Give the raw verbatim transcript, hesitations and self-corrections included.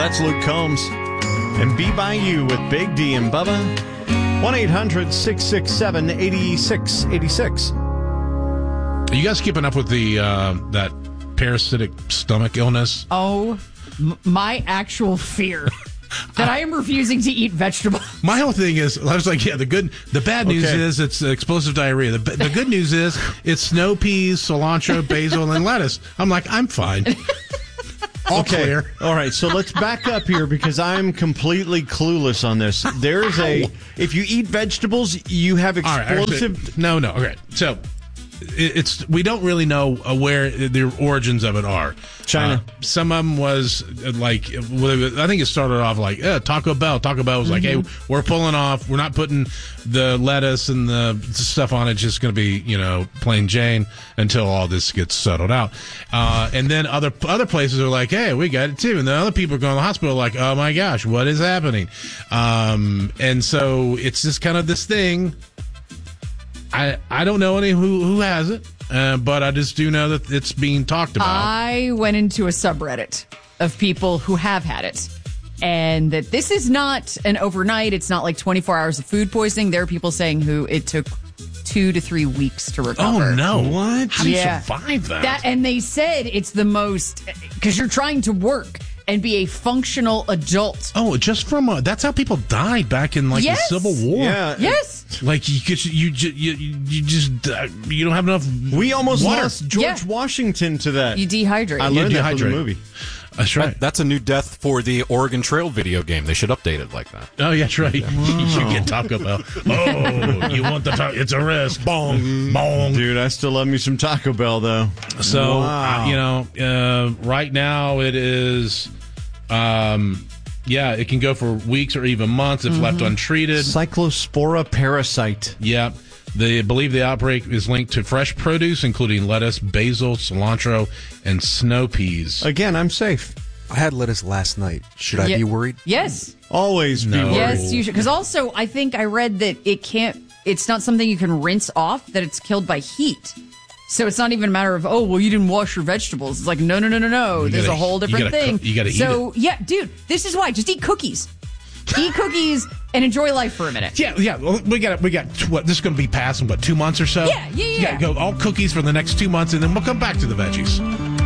that's Luke Combs. And Be By You with Big D and Bubba. one eight hundred six six seven eight six eight six. Are you guys keeping up with the uh, that parasitic stomach illness? Oh, m- my actual fear that I am refusing to eat vegetables. My whole thing is, I was like, yeah, the good, the bad news Okay. is it's explosive diarrhea. The, the good news is it's snow peas, cilantro, basil, and lettuce. I'm like, I'm fine. All Okay. clear. All right, so let's back up here because I'm completely clueless on this. There is a, if you eat vegetables, you have All right, explosive. actually, no, no. Okay, so it- it's we don't really know uh, where the origins of it are. China. Uh, some of them was uh, like I think it started off like eh, Taco Bell. Taco Bell was like, Mm-hmm. hey, we're pulling off. We're not putting the lettuce and the stuff on it. It's just going to be you know plain Jane until all this gets settled out. Uh, and then other other places are like, hey, we got it too. And then other people are going to the hospital like, oh my gosh, what is happening? Um, and so it's just kind of this thing. I I don't know any who who has it, uh, but I just do know that it's being talked about. I went into a subreddit of people who have had it, and that this is not an overnight. It's not like twenty-four hours of food poisoning. There are people saying who it took two to three weeks to recover. Oh no! What? How do you Yeah. survive that? That, and they said it's the most because you're trying to work and be a functional adult. oh, just from uh, that's how people died back in like Yes. the Civil War. Yeah. Yes. Like you get you you you, you just uh, you don't have enough. We almost water. lost George Yeah. Washington to that. You dehydrate. I You learned that from the dehydrate. movie. That's right. That- that's a new death for the Oregon Trail video game. They should update it like that. Oh, yeah, that's right. You get Taco Bell. Oh, you want the taco? It's a risk. Bong, bong. Dude, I still love me some Taco Bell, though. So, Wow. uh, you know, uh, right now it is, um, yeah, it can go for weeks or even months if left untreated. Cyclospora parasite. Yeah. They believe the outbreak is linked to fresh produce, including lettuce, basil, cilantro, and snow peas. Again, I'm safe. I had lettuce last night. Should I Yeah. be worried? Yes. Always be No. worried. Yes, you should. Because also, I think I read that it can't, it's not something you can rinse off, that it's killed by heat. So it's not even a matter of, oh, well, you didn't wash your vegetables. It's like, no, no, no, no, no. You There's gotta- a whole you different gotta thing. cook- you gotta eat So, yeah, dude, this is why. Just eat cookies. Eat cookies and enjoy life for a minute. Yeah, yeah. Well, we got we got what this is going to be passed in what two months or so. Yeah, yeah, yeah. Go all cookies for the next two months, and then we'll come back to the veggies.